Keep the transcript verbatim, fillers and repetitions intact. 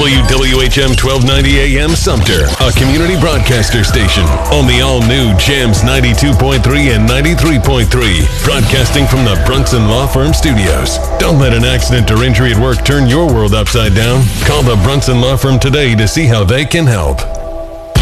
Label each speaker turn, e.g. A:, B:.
A: W W H M twelve ninety A M Sumter, a community broadcaster station on the all-new Jams ninety-two point three and ninety-three point three, broadcasting from the Brunson Law Firm Studios. Don't let an accident or injury at work turn your world upside down. Call the Brunson Law Firm today to see how they can help.